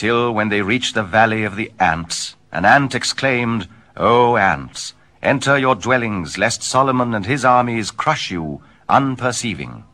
till when they reached the valley of the ants, an ant exclaimed, "O ants, enter your dwellings, lest Solomon and his armies crush you, unperceiving."